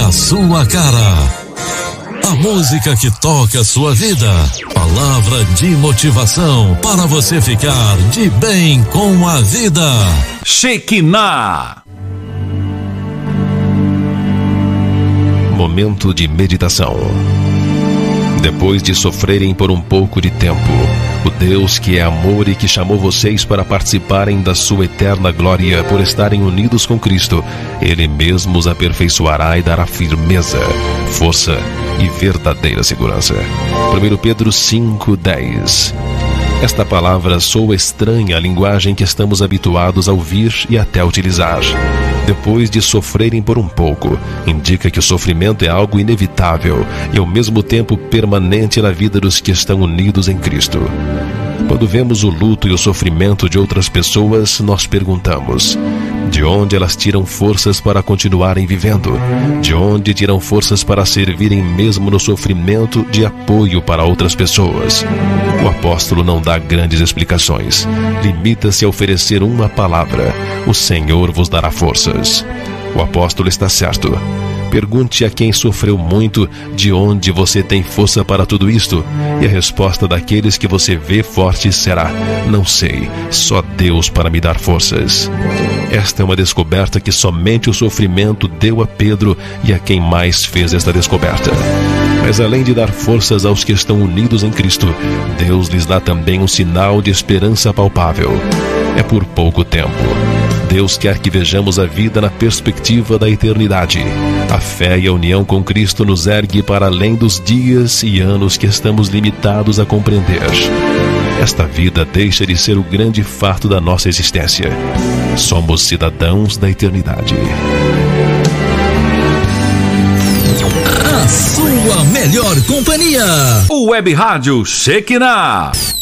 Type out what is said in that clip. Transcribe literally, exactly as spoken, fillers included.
a sua cara. A música que toca a sua vida. Palavra de motivação para você ficar de bem com a vida. Shekinah. Momento de meditação. Depois de sofrerem por um pouco de tempo, o Deus que é amor e que chamou vocês para participarem da sua eterna glória por estarem unidos com Cristo, Ele mesmo os aperfeiçoará e dará firmeza, força e verdadeira segurança. primeiro Pedro cinco, dez. Esta palavra soa estranha à linguagem que estamos habituados a ouvir e até a utilizar. Depois de sofrerem por um pouco, indica que o sofrimento é algo inevitável e ao mesmo tempo permanente na vida dos que estão unidos em Cristo. Quando vemos o luto e o sofrimento de outras pessoas, nós perguntamos: de onde elas tiram forças para continuarem vivendo? De onde tiram forças para servirem mesmo no sofrimento de apoio para outras pessoas? O apóstolo não dá grandes explicações. Limita-se a oferecer uma palavra: o Senhor vos dará forças. O apóstolo está certo. Pergunte a quem sofreu muito de onde você tem força para tudo isto, e a resposta daqueles que você vê fortes será: não sei, só Deus para me dar forças. Esta é uma descoberta que somente o sofrimento deu a Pedro e a quem mais fez esta descoberta. Mas além de dar forças aos que estão unidos em Cristo, Deus lhes dá também um sinal de esperança palpável. É por pouco tempo. Deus quer que vejamos a vida na perspectiva da eternidade. A fé e a união com Cristo nos ergue para além dos dias e anos que estamos limitados a compreender. Esta vida deixa de ser o grande fato da nossa existência. Somos cidadãos da eternidade. A sua melhor companhia. O Web Rádio Shekinah.